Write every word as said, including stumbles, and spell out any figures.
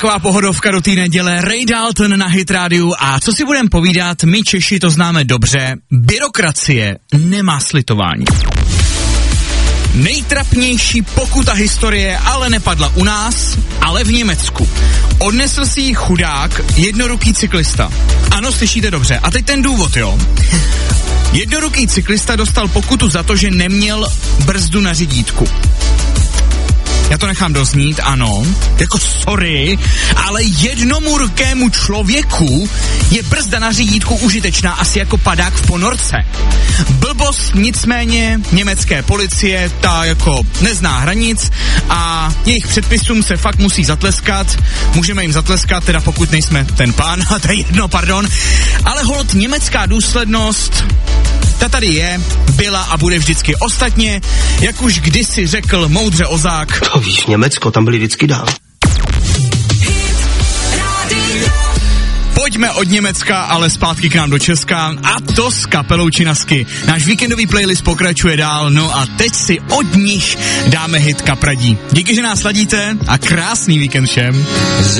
Taková pohodovka do té neděle, Ray Dalton na Hit rádiu a co si budeme povídat, my Češi to známe dobře, byrokracie nemá slitování. Nejtrapnější pokuta historie ale nepadla u nás, ale v Německu. Odnesl si ji chudák jednoruký cyklista. Ano, slyšíte dobře. A teď ten důvod, jo. Jednoruký cyklista dostal pokutu za to, že neměl brzdu na řídítku. Já to nechám doznít, ano, jako sorry, ale jednomu rukému člověku je brzda na řídítku užitečná asi jako padák v ponorce. Blbost, nicméně německé policie, ta jako nezná hranic a jejich předpisům se fakt musí zatleskat, můžeme jim zatleskat, teda pokud nejsme ten pán, a to je jedno, pardon, ale holt německá důslednost, ta tady je, byla a bude vždycky. Ostatně, jak už kdysi řekl moudře Ozák. To víš, Německo, tam byli vždycky dál. Pojďme od Německa, ale zpátky k nám do Česka, a to s kapelou Činasky. Náš víkendový playlist pokračuje dál, no a teď si od nich dáme hit Kapradí. Díky, že nás sladíte a krásný víkend všem.